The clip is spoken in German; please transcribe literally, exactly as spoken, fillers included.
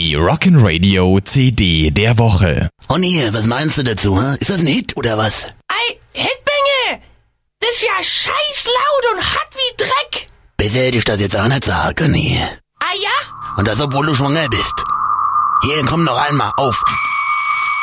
Die Rock'n'Radio C D der Woche. Honey, was meinst du dazu? Hä? Ist das ein Hit oder was? Ei, Hitbänge! Das ist ja scheiß laut und hart wie Dreck! Besser hätte ich das jetzt auch nicht sagen, Honey. Ah ja? Und das, obwohl du schwanger bist. Hier, komm noch einmal, auf.